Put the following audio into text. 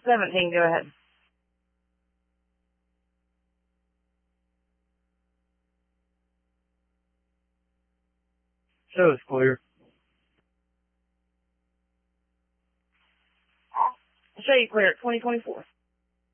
17, go ahead. Show is clear. Show you clear at 2024.